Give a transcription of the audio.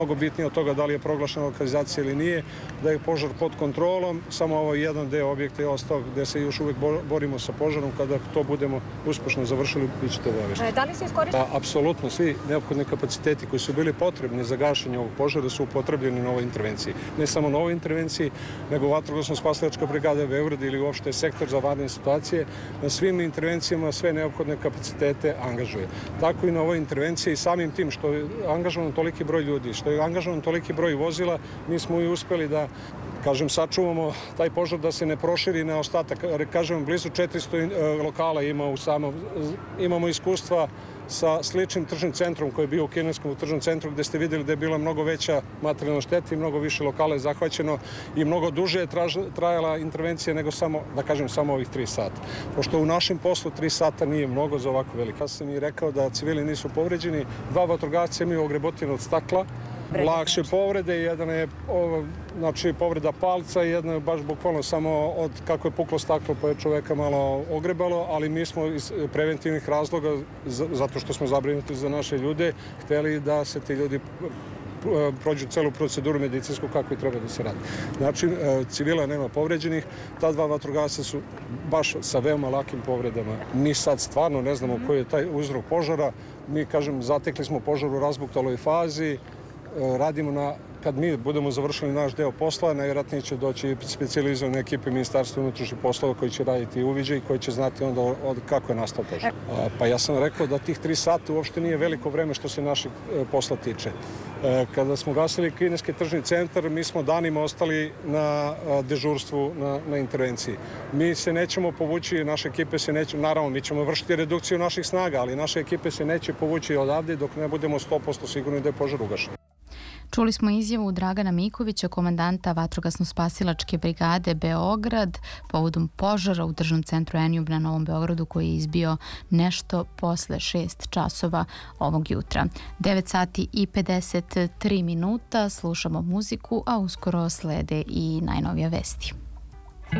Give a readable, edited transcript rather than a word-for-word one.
Mnogo bitnije od toga da li je proglašena lokalizacija ili nije, da je požar pod kontrolom, samo ovo jedan deo objekta je ostao gde se još uvek borimo sa požarom. Kada to budemo uspešno završili, bit ćete obavešteni. Da li se iskoristi? Apsolutno, svi neophodni kapaciteti koji su bili potrebni za gašenje ovog požara su upotrebljeni na ovoj intervenciji. Ne samo na ovoj intervenciji, nego Vatrogasno-spasilačka brigada Beograd ili uopšte sektor za vanredne situacije na svim intervencijama sve neophodne kapacitete angažuje. Tako i na ovoj intervenciji, samim tim što je angažovan toliki broj ljudi, što je angažovan toliki broj vozila, mi smo i uspeli da, kažem, sačuvamo taj požar da se ne proširi na ostatak. Kažem, blizu 400 lokala imamo iskustva sa sličnim tržnim centrom koji je bio u kineskom tržnom centru, gde ste videli da je bila mnogo veća materijalna šteta i mnogo više lokala je zahvaćeno i mnogo duže je trajala intervencija nego samo ovih 3 sata. Pošto u našem poslu 3 sata nije mnogo za ovako velike. Ja sam i rekao da civili nisu povređeni, 2 vatrogasca imaju ogrebotine od stakla, lakše povrede, jedan je povreda palca i jedna je baš bukvalno samo od kako je puklo staklo pa je čoveka malo ogrebalo, ali mi smo iz preventivnih razloga, zato što smo zabrinuti za naše ljude, hteli da se ti ljudi prođu celu proceduru medicinsku kako i treba da se radi. Znači, civila nema povređenih, ta 2 vatrogasca su baš sa veoma lakim povredama. Mi sad stvarno ne znamo koji je taj uzrok požara. Mi, kažem, zatekli smo požar u razbuktaloj fazi, radimo na, kad mi budemo završili naš deo posla, najvjerojatnije će doći specijalizovane ekipe Ministarstva unutrašnjih poslova koji će raditi uviđaj i koji će znati onda kako je nastao požar. Pa ja sam rekao da tih 3 sata uopšte nije veliko vreme što se našeg posla tiče. Kada smo gasili kineski tržni centar, mi smo danima ostali na dežurstvu na intervenciji. Mi se nećemo povući, naše ekipe se neće, naravno mi ćemo vršiti redukciju naših snaga, ali naše ekipe se neće povući odavde dok ne budemo 100% sigurni da je požar ugašen. Čuli smo izjavu Dragana Mikovića, komandanta Vatrogasno-spasilačke brigade Beograd, povodom požara u Tržnom centru Enjub na Novom Beogradu koji je izbio nešto posle 6 časova ovog jutra. 9 sati i 53 minuta, slušamo muziku, a uskoro slede i najnovije vesti.